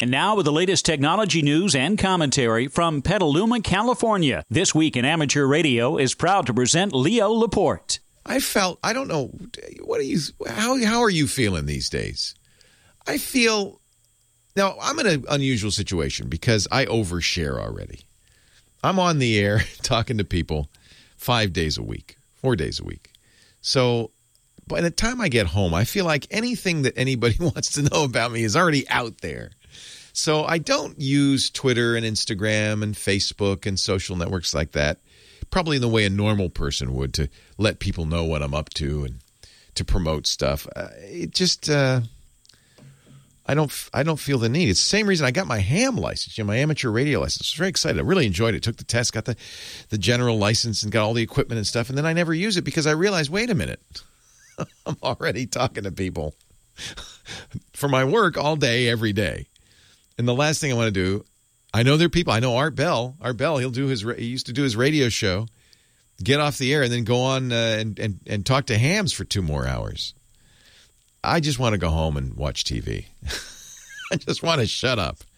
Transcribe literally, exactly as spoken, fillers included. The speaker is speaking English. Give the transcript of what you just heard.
And now with the latest technology news and commentary from Petaluma, California. This Week in Amateur Radio is proud to present Leo Laporte. I felt, I don't know, what are you, how, how are you feeling these days? I feel, now I'm in an unusual situation because I overshare already. I'm on the air talking to people five days a week, four days a week. So by the time I get home, I feel like anything that anybody wants to know about me is already out there. So I don't use Twitter and Instagram and Facebook and social networks like that, probably in the way a normal person would, to let people know what I'm up to and to promote stuff. Uh, it just, uh, I don't, I don't feel the need. It's the same reason I got my ham license, you know, my amateur radio license. I was very excited. I really enjoyed it. Took the test, got the, the general license, and got all the equipment and stuff. And then I never use it because I realized, wait a minute, I'm already talking to people for my work all day, every day. And the last thing I want to do, I know there are people, I know Art Bell, Art Bell, he'll do his, he used to do his radio show, get off the air and then go on uh, and, and, and talk to hams for two more hours. I just want to go home and watch T V. I just want to shut up.